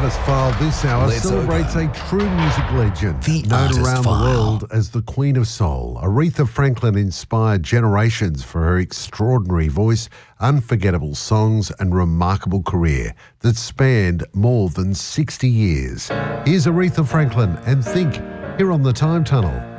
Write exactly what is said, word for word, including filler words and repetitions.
Artist File this hour Let's celebrates open. a true music legend, The known Artist around File. the world as the Queen of Soul. Aretha Franklin inspired generations for her extraordinary voice, unforgettable songs and remarkable career that spanned more than sixty years. Here's Aretha Franklin and Think, here on the Time Tunnel.